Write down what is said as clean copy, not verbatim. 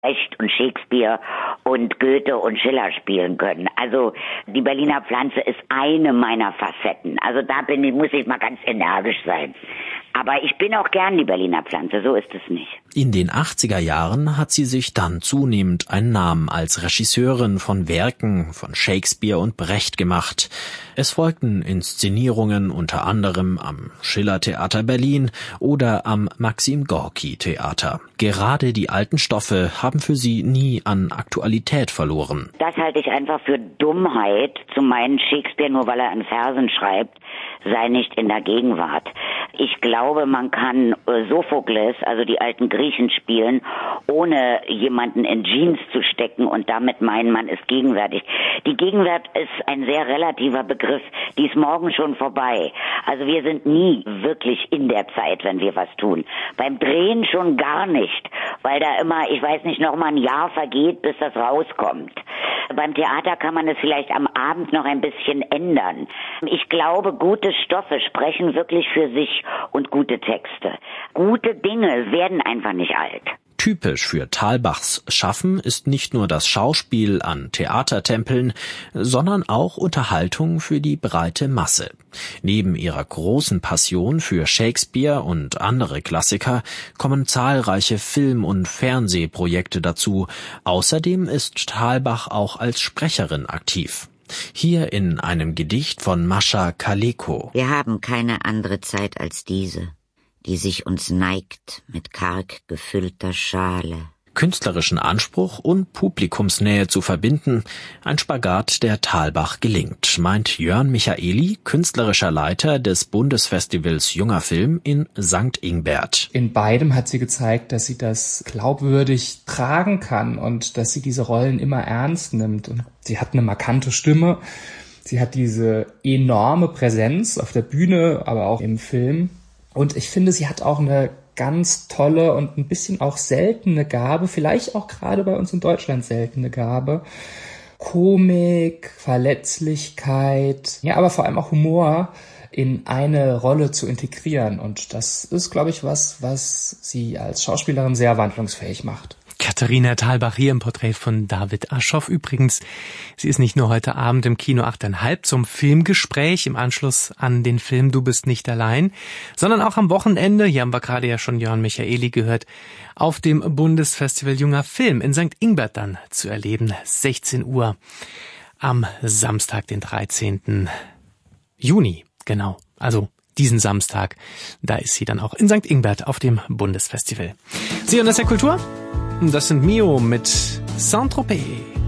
Brecht und Shakespeare und Goethe und Schiller spielen können. Also die Berliner Pflanze ist eine meiner Facetten. Also da muss ich mal ganz energisch sein. Aber ich bin auch gern die Berliner Pflanze, so ist es nicht. In den 80er Jahren hat sie sich dann zunehmend einen Namen als Regisseurin von Werken von Shakespeare und Brecht gemacht. Es folgten Inszenierungen unter anderem am Schiller-Theater Berlin oder am Maxim-Gorki-Theater. Gerade die alten Stoffe haben für sie nie an Aktualität verloren. Das halte ich einfach für Dummheit, zu meinen, Shakespeare, nur weil er in Versen schreibt, sei nicht in der Gegenwart. Ich glaube, man kann Sophokles, also die alten Griechen, spielen, ohne jemanden in Jeans zu stecken und damit meinen, man ist gegenwärtig. Die Gegenwart ist ein sehr relativer Begriff, die ist morgen schon vorbei. Also wir sind nie wirklich in der Zeit, wenn wir was tun. Beim Drehen schon gar nicht, weil da immer, ich weiß nicht, noch mal ein Jahr vergeht, bis das rauskommt. Beim Theater kann man es vielleicht am Abend noch ein bisschen ändern. Ich glaube, gute Stoffe sprechen wirklich für sich und gute Texte. Gute Dinge werden einfach nicht alt. Typisch für Thalbachs Schaffen ist nicht nur das Schauspiel an Theatertempeln, sondern auch Unterhaltung für die breite Masse. Neben ihrer großen Passion für Shakespeare und andere Klassiker kommen zahlreiche Film- und Fernsehprojekte dazu. Außerdem ist Thalbach auch als Sprecherin aktiv. Hier in einem Gedicht von Mascha Kaleko. Wir haben keine andere Zeit als diese, die sich uns neigt mit karg gefüllter Schale. Künstlerischen Anspruch und Publikumsnähe zu verbinden, ein Spagat, der Thalbach gelingt, meint Jörn Michaeli, künstlerischer Leiter des Bundesfestivals Junger Film in St. Ingbert. In beidem hat sie gezeigt, dass sie das glaubwürdig tragen kann und dass sie diese Rollen immer ernst nimmt. Und sie hat eine markante Stimme, sie hat diese enorme Präsenz auf der Bühne, aber auch im Film. Und ich finde, sie hat auch eine ganz tolle und ein bisschen auch seltene Gabe, vielleicht auch gerade bei uns in Deutschland seltene Gabe, Komik, Verletzlichkeit, ja, aber vor allem auch Humor in eine Rolle zu integrieren. Und das ist, glaube ich, was sie als Schauspielerin sehr wandlungsfähig macht. Katharina Thalbach hier im Porträt von David Aschoff. Übrigens, sie ist nicht nur heute Abend im Kino 8,5 zum Filmgespräch im Anschluss an den Film Du bist nicht allein, sondern auch am Wochenende, hier haben wir gerade ja schon Jörn Michaeli gehört, auf dem Bundesfestival Junger Film in St. Ingbert dann zu erleben, 16 Uhr am Samstag, den 13. Juni, genau, also diesen Samstag, da ist sie dann auch in St. Ingbert auf dem Bundesfestival. Sie und das der Kultur? Das sind Mio mit Saint-Tropez.